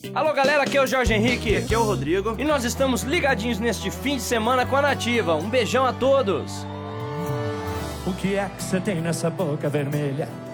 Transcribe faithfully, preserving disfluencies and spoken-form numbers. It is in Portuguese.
Alô galera, aqui é o Jorge Henrique. Aqui é o Rodrigo. E nós estamos ligadinhos neste fim de semana com a Nativa. Um beijão a todos. O que é que você tem nessa boca vermelha?